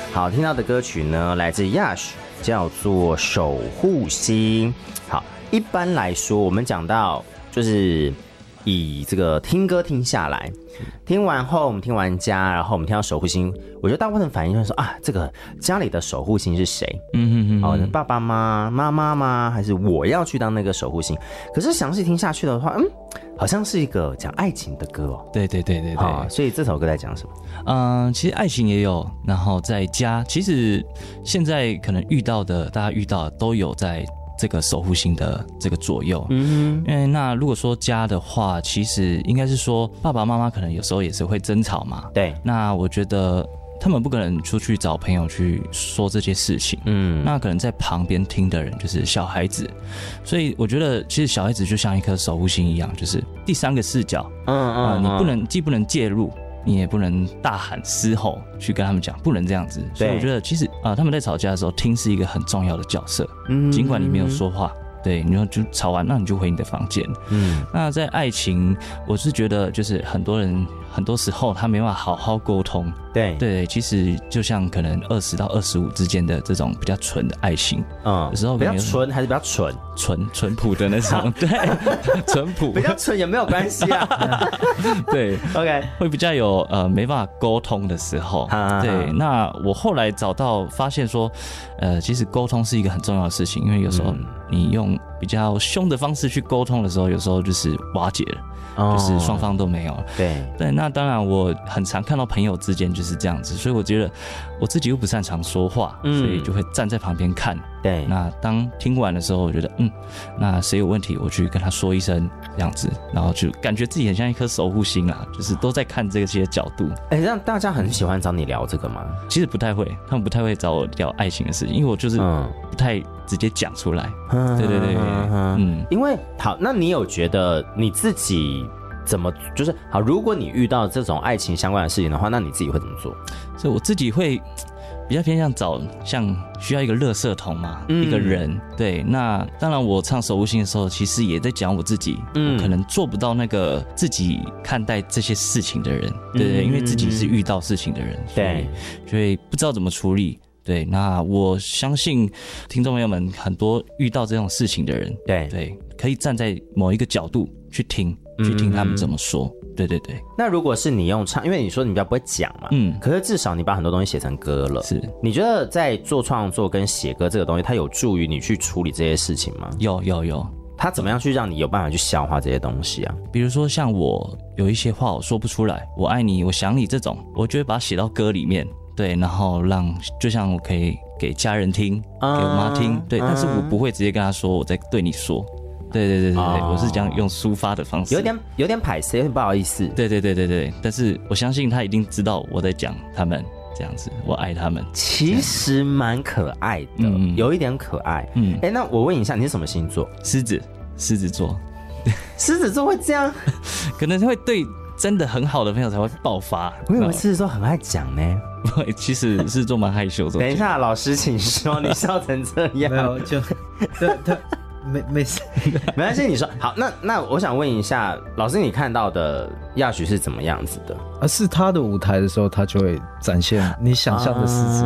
好，听到的歌曲呢，来自 Yash， 叫做《守护星》。好，一般来说，我们讲到就是以这个听歌听下来，听完后我们听完家，然后我们听到守护星，我觉得大部分的反应就是说啊，这个家里的守护星是谁？爸爸吗？妈妈吗？还是我要去当那个守护星？可是详细听下去的话，好像是一个讲爱情的歌哦。 对， 所以这首歌在讲什么？ 其实爱情也有，然后在家，其实现在可能大家遇到的都有在这个守护星的这个左右。因为那如果说家的话，其实应该是说爸爸妈妈可能有时候也是会争吵嘛。 对， 那我觉得他们不可能出去找朋友去说这些事情。那可能在旁边听的人就是小孩子，所以我觉得其实小孩子就像一颗守护星一样，就是第三个视角。你既不能介入，你也不能大喊嘶吼去跟他们讲，不能这样子。所以我觉得其实他们在吵架的时候，听是一个很重要的角色。尽管你没有说话，对，你就吵完，那你就回你的房间。那在爱情，我是觉得就是很多时候他没办法好好沟通。对，其实就像可能20到25之间的这种比较纯的爱情，有时候比较纯还是比较蠢？ 淳朴的那种，对，淳朴比较蠢也没有关系啊。 对 ，OK， 会比较有没办法沟通的时候。对，那我后来发现说，其实沟通是一个很重要的事情，因为有时候你用比较凶的方式去沟通的时候，有时候就是瓦解了，就是双方都没有了。对，那当然我很常看到朋友之间就是这样子，所以我觉得我自己又不擅长说话，所以就会站在旁边看。 对， 那当听完的时候，我觉得那谁有问题，我去跟他说一声这样子，然后就感觉自己很像一颗守护星啊，就是都在看这些角度。 让大家很喜欢找你聊这个吗？ 其实不太会，他们不太会找我聊爱情的事情，因为我就是不太直接讲出来。对， 因为好，那你有觉得你自己怎么就是好？如果你遇到这种爱情相关的事情的话，那你自己会怎么做？ 所以我自己会比较偏向找像需要一个垃圾桶嘛，一个人。对，那当然我唱守护星的时候，其实也在讲我自己，我可能做不到那个自己看待这些事情的人。对，因为自己是遇到事情的人，所以不知道怎么处理。对，那我相信听众朋友们很多遇到这种事情的人，对，可以站在某一个角度去听他们怎么说。对。 那如果是你用唱，因为你说你比较不会讲嘛，可是至少你把很多东西写成歌了。是，你觉得在做创作跟写歌这个东西，它有助于你去处理这些事情吗？ 有。 它怎么样去让你有办法去消化这些东西啊？ 比如说像我有一些话我说不出来，我爱你，我想你这种，我就会把它写到歌里面。对，然后就像我可以给家人听，给我妈听，对，但是我不会直接跟她说我在对你说。对，我是这样用抒发的方式， 有点排斥，有点不好意思。 对，但是我相信她一定知道我在讲他们这样子，我爱他们。 其实蛮可爱的，有一点可爱。那我问一下，你是什么星座？ 狮子座。 狮子座会这样？ 可能会对真的很好的朋友才会爆发。 我以为狮子座很爱讲呢。 其实狮子座蛮害羞的。 等一下，老师请说，你笑成这样。 没有，就他没事， 没关系。你说好，那我想问一下，老师你看到的亚许是怎么样子的？ 是他的舞台的时候，他就会展现你想象的狮子。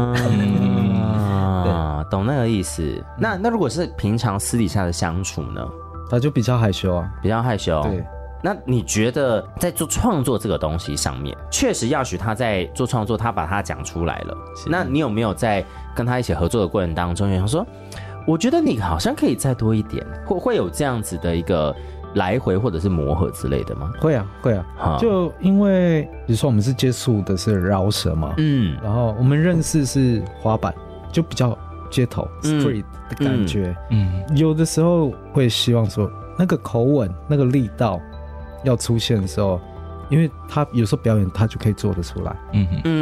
对，懂那个意思。那如果是平常私底下的相处呢？ 他就比较害羞啊， 比较害羞。 对。 那你觉得在做创作这个东西上面，确实亚许他在做创作，他把它讲出来了。那你有没有在跟他一起合作的过程当中，想说，我觉得你好像可以再多一点，会有这样子的一个来回或者是磨合之类的吗？ 会啊。就因为比如说我们是接触的是饶舌嘛，然后我们认识是滑板，就比较街头 street 的感觉。有的时候会希望说那个口吻、那个力道要出现的时候，因为他有时候表演他就可以做得出来。